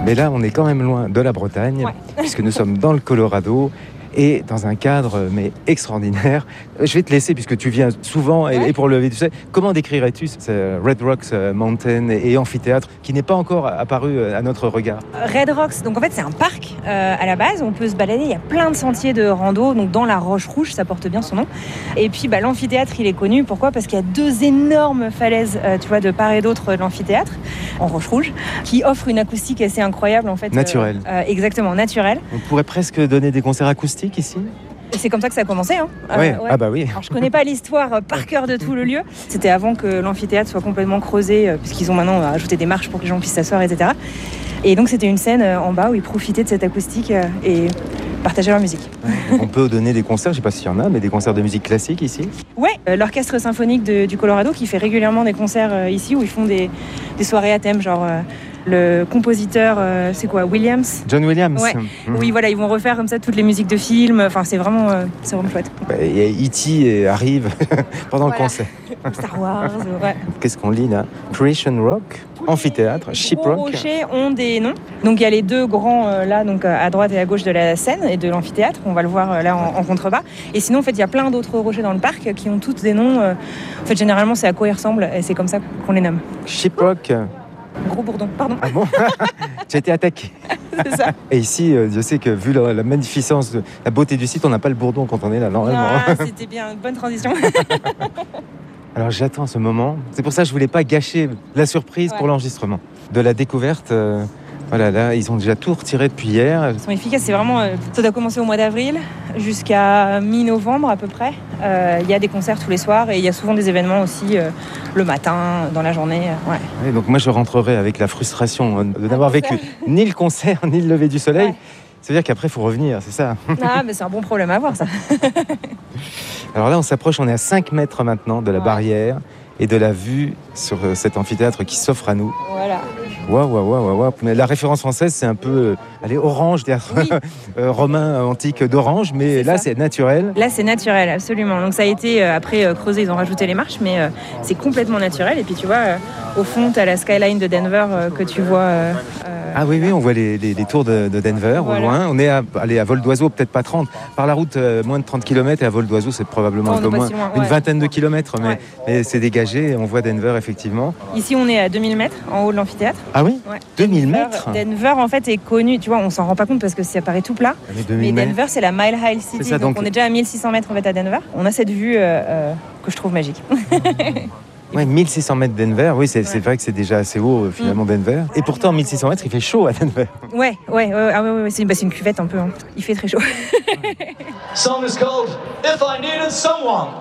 Mais là, on est quand même loin de la Bretagne, puisque nous sommes dans le Colorado. Et dans un cadre extraordinaire. Je vais te laisser puisque tu viens souvent et pour le lever du soleil. Comment décrirais-tu ce Red Rocks Mountain et amphithéâtre qui n'est pas encore apparu à notre regard? Red Rocks, donc en fait c'est un parc à la base, on peut se balader, il y a plein de sentiers de rando, donc dans la Roche Rouge, ça porte bien son nom. Et puis l'amphithéâtre il est connu, pourquoi? Parce qu'il y a 2 énormes falaises, tu vois, de part et d'autre de l'amphithéâtre, en Roche Rouge, qui offrent une acoustique assez incroyable en fait. Naturelle. Exactement, naturelle. On pourrait presque donner des concerts acoustiques ici? C'est comme ça que ça a commencé. Ouais. Ah bah oui. Alors, je connais pas l'histoire par cœur de tout le lieu. C'était avant que l'amphithéâtre soit complètement creusé, puisqu'ils ont maintenant ajouté des marches pour que les gens puissent s'asseoir, etc. Et donc c'était une scène en bas où ils profitaient de cette acoustique et partageaient leur musique. On peut donner des concerts, je sais pas s'il y en a, mais des concerts de musique classique ici? Ouais, l'orchestre symphonique du Colorado qui fait régulièrement des concerts ici où ils font des soirées à thème, genre... Le compositeur, c'est quoi, Williams? John Williams. Ouais. Oui, voilà, ils vont refaire comme ça toutes les musiques de films. Enfin, c'est vraiment chouette. Et E.T. arrive pendant le concert. Star Wars, ouais. Qu'est-ce qu'on lit là? Creation Rock, amphithéâtre, Shiprock. Les gros rochers ont des noms. Donc il y a les 2 grands là, donc à droite et à gauche de la scène et de l'amphithéâtre. On va le voir là en contrebas. Et sinon, en fait, il y a plein d'autres rochers dans le parc qui ont tous des noms. En fait, généralement, c'est à quoi ils ressemblent et c'est comme ça qu'on les nomme. Shiprock. Gros bourdon, pardon. Ah bon? Tu as été attaqué. C'est ça. Et ici, je sais que vu la magnificence, la beauté du site, on n'a pas le bourdon quand on est là, normalement. Ah, c'était bien, une bonne transition. Alors j'attends ce moment. C'est pour ça que je voulais pas gâcher la surprise pour l'enregistrement. De la découverte, voilà, là, ils ont déjà tout retiré depuis hier. Ils sont efficaces, c'est vraiment... ça doit commencer au mois d'avril jusqu'à mi-novembre à peu près. Il y a des concerts tous les soirs et il y a souvent des événements aussi le matin, dans la journée. Ouais. Et donc moi je rentrerai avec la frustration de n'avoir vécu ni le concert, ni le lever du soleil. Ouais. C'est-à-dire qu'après il faut revenir, c'est ça? Ah, mais c'est un bon problème à avoir ça. Alors là on s'approche, on est à 5 mètres maintenant de la barrière et de la vue sur cet amphithéâtre qui s'offre à nous. Voilà. Waouh. Mais la référence française, c'est un peu Orange, théâtre romain antique d'Orange, mais là, c'est naturel. Là, c'est naturel, absolument. Donc ça a été, après creusé, ils ont rajouté les marches, mais c'est complètement naturel. Et puis tu vois, au fond, tu as la skyline de Denver que tu vois. Ah oui, on voit les tours de Denver au loin. On est à vol d'oiseau, peut-être pas 30. Par la route, moins de 30 km, et à vol d'oiseau, c'est probablement un peu moins. Une vingtaine de kilomètres, mais c'est dégagé, et on voit Denver, effectivement. Ici, on est à 2000 mètres en haut de l'amphithéâtre. Ah oui, 2000 mètres. Denver, en fait, est connu, tu vois, on s'en rend pas compte parce que ça paraît tout plat. Mais Denver, c'est la Mile High City, ça, donc on est déjà à 1600 mètres en fait, à Denver. On a cette vue que je trouve magique. Ouais, 1600 mètres Denver, oui, c'est vrai que c'est déjà assez haut finalement Denver. Et pourtant, 1600 mètres, il fait chaud à Denver. Ouais, c'est une cuvette un peu. Hein. Il fait très chaut. Song is called If I Needed Someone.